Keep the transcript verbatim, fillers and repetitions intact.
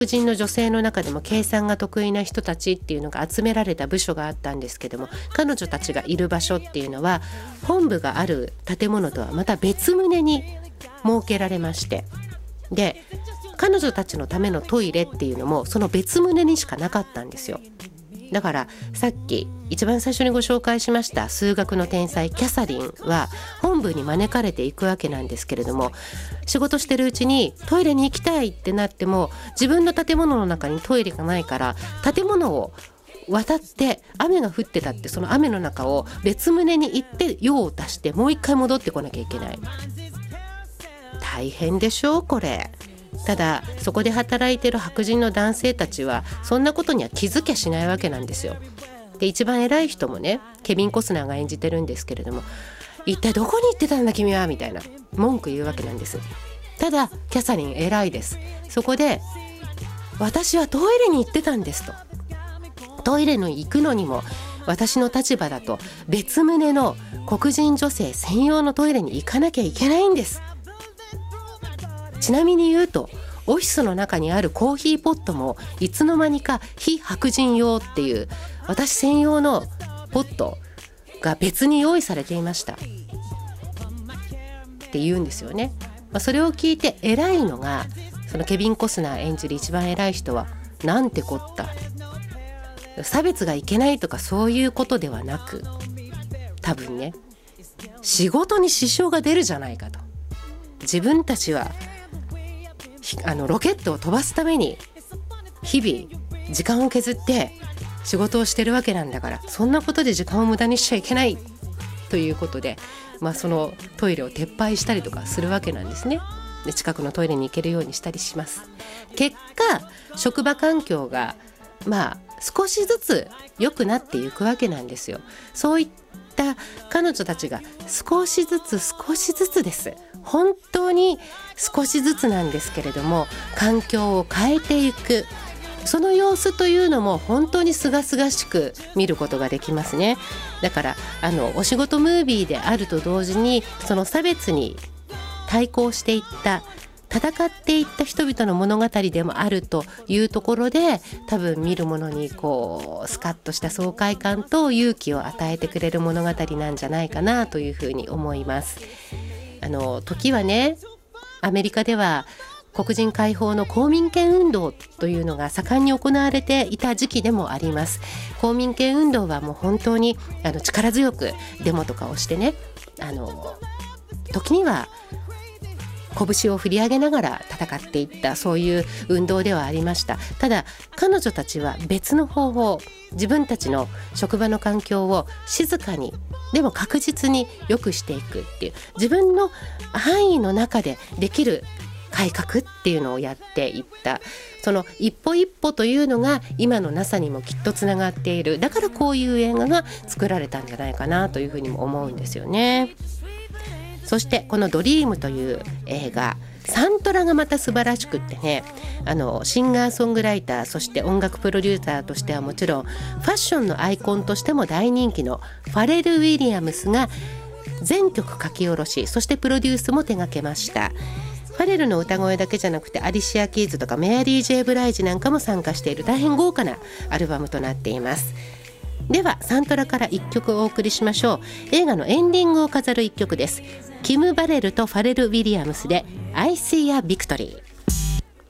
黒人の女性の中でも計算が得意な人たちっていうのが集められた部署があったんですけども、彼女たちがいる場所っていうのは本部がある建物とはまた別棟に設けられまして、で彼女たちのためのトイレっていうのもその別棟にしかなかったんですよ。だからさっき一番最初にご紹介しました数学の天才キャサリンは本部に招かれていくわけなんですけれども、仕事してるうちにトイレに行きたいってなっても自分の建物の中にトイレがないから、建物を渡って雨が降ってたってその雨の中を別棟に行って用を足してもう一回戻ってこなきゃいけない。大変でしょうこれ。ただそこで働いてる白人の男性たちはそんなことには気づきゃしないわけなんですよ。で一番偉い人もね、ケビン・コスナーが演じてるんですけれども、一体どこに行ってたんだ君はみたいな文句言うわけなんです。ただキャサリン偉いです。そこで私はトイレに行ってたんですと。トイレに行くのにも私の立場だと別棟の黒人女性専用のトイレに行かなきゃいけないんです。ちなみに言うとオフィスの中にあるコーヒーポットもいつの間にか非白人用っていう私専用のポットが別に用意されていましたって言うんですよね。まあ、それを聞いて偉いのがそのケビン・コスナー演じる一番偉い人は、なんてこった、差別がいけないとかそういうことではなく、多分ね仕事に支障が出るじゃないかと。自分たちはあのロケットを飛ばすために日々時間を削って仕事をしてるわけなんだから、そんなことで時間を無駄にしちゃいけないということで、まあ、そのトイレを撤廃したりとかするわけなんですね。で近くのトイレに行けるようにしたりします。結果職場環境がまあ少しずつ良くなっていくわけなんですよ。そういった彼女たちが少しずつ少しずつです。本当に少しずつなんですけれども環境を変えていく、その様子というのも本当に清々しく見ることができますね。だからあのお仕事ムービーであると同時にその差別に対抗していった戦っていった人々の物語でもあるというところで、多分見る者にこうスカッとした爽快感と勇気を与えてくれる物語なんじゃないかなというふうに思います。あの時はね、アメリカでは黒人解放の公民権運動というのが盛んに行われていた時期でもあります。公民権運動はもう本当にあの力強くデモとかをしてね、あの時には拳を振り上げながら戦っていった、そういう運動ではありました。ただ彼女たちは別の方法、自分たちの職場の環境を静かにでも確実に良くしていくっていう、自分の範囲の中でできる改革っていうのをやっていった。その一歩一歩というのが今の ナサ にもきっとつながっている。だからこういう映画が作られたんじゃないかなというふうにも思うんですよね。そしてこのドリームという映画、サントラがまた素晴らしくってね、あのシンガーソングライター、そして音楽プロデューサーとしてはもちろんファッションのアイコンとしても大人気のファレル・ウィリアムスが全曲書き下ろし、そしてプロデュースも手掛けました。ファレルの歌声だけじゃなくてアリシア・キーズとかメアリー・ジェイ・ブライジなんかも参加している大変豪華なアルバムとなっています。ではサントラからいっきょくお送りしましょう。映画のエンディングを飾るいっきょくです。キム・バレルとファレル・ウィリアムスで I See a Victory。